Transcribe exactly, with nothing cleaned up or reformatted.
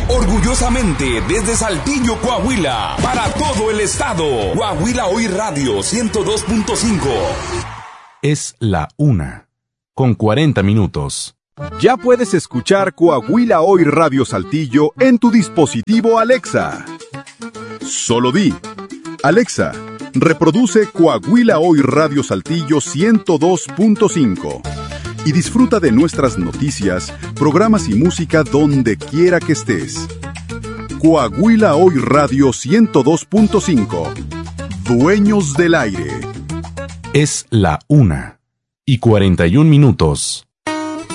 Orgullosamente desde Saltillo, Coahuila, para todo el estado. Coahuila Hoy Radio ciento dos punto cinco. Es la una, con cuarenta minutos. Ya puedes escuchar Coahuila Hoy Radio Saltillo en tu dispositivo Alexa. Solo di: Alexa, reproduce Coahuila Hoy Radio Saltillo ciento dos punto cinco y disfruta de nuestras noticias, programas y música donde quiera que estés. Coahuila Hoy Radio ciento dos punto cinco. Dueños del aire. Es la una y cuarenta y un minutos.